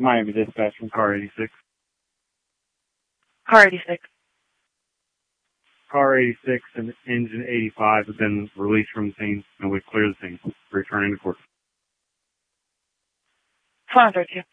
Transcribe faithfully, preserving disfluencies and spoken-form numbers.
Miami Dispatch from Car eighty-six. Car eighty-six. Car eighty-six and engine eighty-five have been released from the scene, and we've cleared the scene. Returning to court. Phone thirty-two.